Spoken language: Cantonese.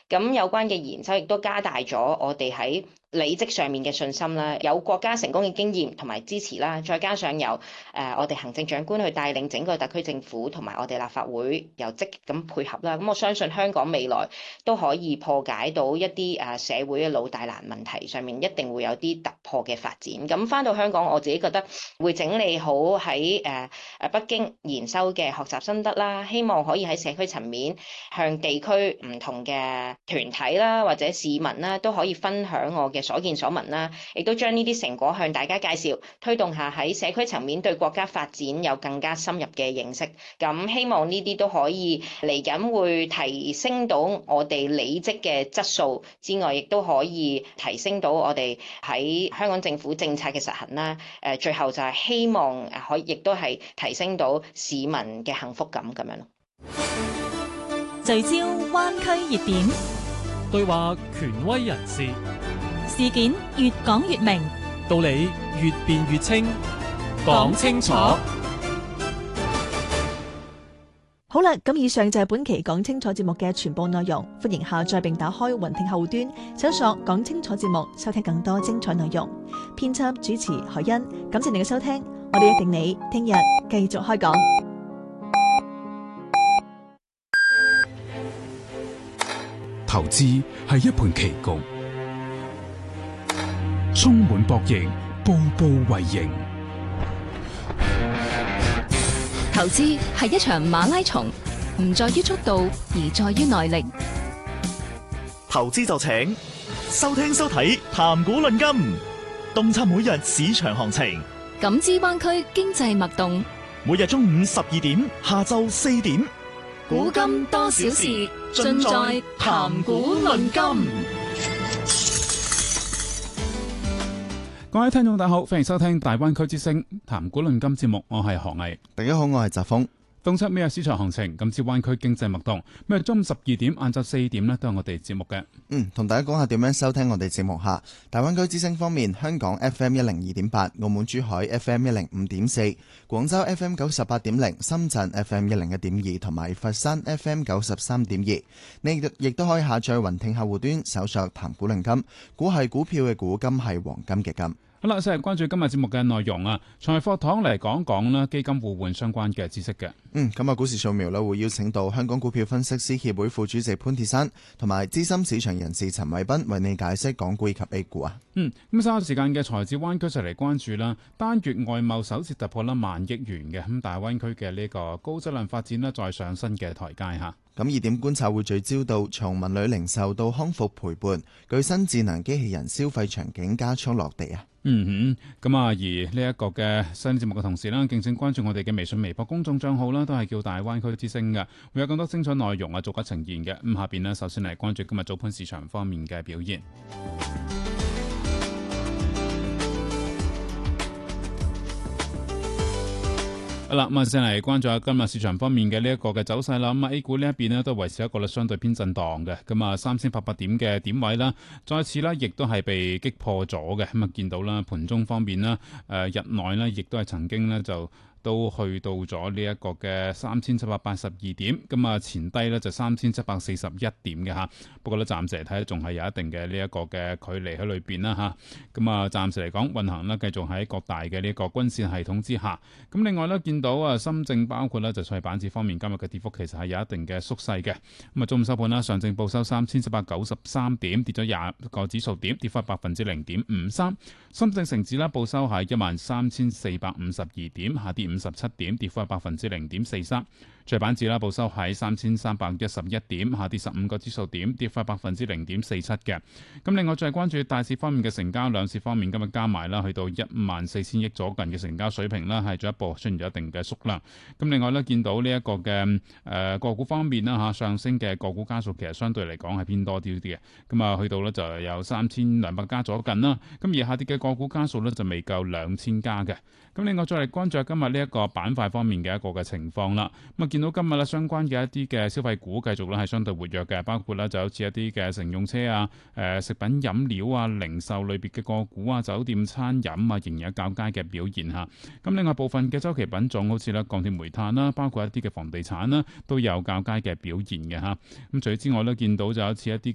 咁有關嘅研修亦都加大咗我哋喺履職上面嘅信心啦，有國家成功嘅經驗同埋支持啦，再加上有我哋行政長官去帶領整個特區政府同埋我哋立法會又積極咁配合啦，咁我相信香港未來都可以破解到一啲社會嘅老大難問題上面，一定會有啲突破嘅發展。咁返到香港，我自己覺得會整理好喺北京研修嘅學習心得啦，希望可以喺社區層面向地區唔同嘅團體啦或者市民啦都可以分享我嘅所見所聞啦，亦都將呢啲成果向大家介紹，推動下喺社區層面對國家發展有更加深入嘅認識。咁希望呢啲都可以嚟緊會提升到我哋履職嘅質素之外，亦都可以提升到我哋喺香港政府政策嘅實行啦。最後就係希望可以亦都係提升到市民嘅幸福感咁樣咯。 聚焦灣區熱點， 對話權威人士， 事件越講越明， 道理越辯越清，講清楚。 好啦，咁以上就係本期講清楚節目嘅全部內容。歡迎下載並打開雲聽後端，搜索講清楚節目，收聽更多精彩內容。編輯主持何欣，感謝你嘅收聽，我哋約定你聽日繼續開講。 投資係一盤棋局，充滿博弈，步步為營。 投資係一場馬拉松，唔在於速度，而在於耐力。 投資就請收聽收睇談股論金，洞察每日市場行情， 感知灣區經濟脈動。 每日中午12點，下晝4點， 古今多少事，盡在談股論金。 各位聽眾大家好，歡迎收聽大灣區之聲談股論金節目，我係何毅。 大家好，我係澤峰。 洞察每日市場行情，感知灣區經濟脈動。每日中午12點、晏晝4點呢都係我哋節目嘅。 同大家講下點樣收聽我哋節目下。大灣區之聲方面，香港 FM 102.8，澳門珠海 FM 105.4，廣州 FM 98.0，深圳 FM 101.2，同埋佛山 FM 93.2。你亦都可以下載雲聽客戶端，搜索談股論金。股係股票嘅股，金係黃金嘅金。 好啦，先係關注今日節目嘅內容啊！財貨堂嚟講講啦，基金互換相關嘅知識嘅。 咁啊，股市掃描咧會邀請到香港股票分析師協會副主席潘鐵珊同埋資深市場人士陳偉斌為你解釋港股以及 A 股啊。 咁稍後時間嘅財智灣區就嚟關注啦，單月外貿首次突破啦1萬億元嘅，咁大灣區嘅呢個高質量發展呢再上新嘅台階嚇。 咁熱點觀察會聚焦到從文旅零售到康復陪伴，具新智能機器人消費場景加速落地啊！ 咁而呢一個嘅新節目嘅同時啦，敬請關注我哋嘅微信、微博公眾帳號啦，都係叫大灣區之聲嘅，會有更多精彩內容逐一呈現嘅。咁下邊呢，首先嚟關注今日早盤市場方面嘅表現。好啦，咁先嚟關注下今日市場方面嘅呢一個嘅走勢啦。咁A 股呢一邊呢，都維持一個相對偏震盪嘅，咁啊3800點嘅點位啦，再次啦，亦都係被擊破咗嘅。咁啊見到啦，盤中方面啦，日內呢，亦都係曾經呢都去到咗呢一個嘅3782點，咁啊前低呢就3741點嘅吓。不過呢，暫時嚟睇仲係有一定嘅呢一個嘅距離喺裏邊啦吓。咁啊暫時嚟講運行呢繼續喺各大嘅呢個均線系統之下。咁另外呢，見到啊深證包括呢就係板指方面今日嘅跌幅其實係有一定嘅縮細嘅。咁啊中午收盤啦，上證報收3793點，跌咗20個指數點，跌幅0.53%。深證成指啦報收係13452點，下跌57點，跌幅係0.43%。最板指啦報收喺3311點，下跌15個指數點，跌幅係0.47%嘅。咁另外再關注大市方面嘅成交，兩市方面今日加埋啦，去到14000億左近嘅成交水平啦，係進一步出現咗一定嘅縮量。咁另外呢，見到呢一個嘅個股方面啦上升嘅個股家數其實相對嚟講係偏多啲嘅。咁啊去到呢就有3200家左近啦。咁而下跌嘅個股家數呢，就未夠2000家嘅。咁另外再嚟關注今日呢一個板塊方面嘅一個嘅情況啦。咁啊見到今日咧相關嘅一啲嘅消費股繼續咧係相對活躍嘅，包括咧就好似一啲嘅乘用車啊、食品飲料啊、零售類別嘅個股啊、酒店餐飲啊，仍然有較佳嘅表現嚇。咁另外部分嘅周期品種好似咧鋼鐵煤炭啦，包括一啲嘅房地產啦，都有較佳嘅表現嘅嚇。咁除此之外咧，見到就好似一啲